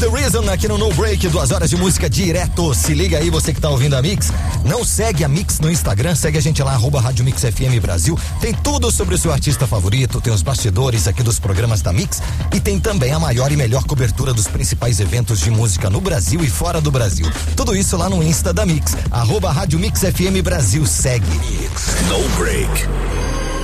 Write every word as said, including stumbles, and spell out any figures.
The Reason aqui no No Break, duas horas de música direto. Se liga aí, você que tá ouvindo a Mix. Não segue a Mix no Instagram, segue a gente lá, arroba Rádio Mix F M Brasil. Tem tudo sobre o seu artista favorito, tem os bastidores aqui dos programas da Mix e tem também a maior e melhor cobertura dos principais eventos de música no Brasil e fora do Brasil. Tudo isso lá no Insta da Mix, arroba Rádio Mix F M Brasil. Segue. No Break.